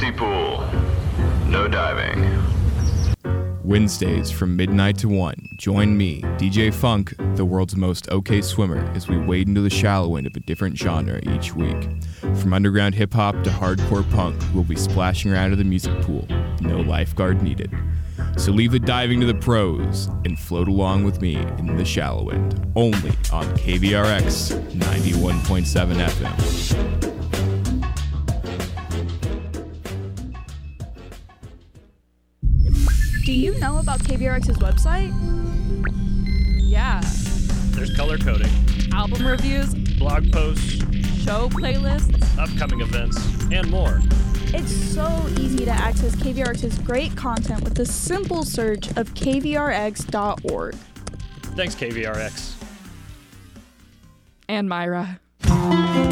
Infinity Pool. No diving. Wednesdays from midnight to 1, join me, DJ Funk, the world's most okay swimmer, as we wade into the shallow end of a different genre each week. From underground hip-hop to hardcore punk, we'll be splashing around in the music pool. No lifeguard needed. So leave the diving to the pros and float along with me in the shallow end, only on KVRX 91.7 FM. Do you know about KVRX's website? Yeah. There's color coding, Album reviews, blog posts, show playlists, upcoming events, and more. It's so easy to access KVRX's great content with the simple search of kvrx.org. Thanks, KVRX. And Myra.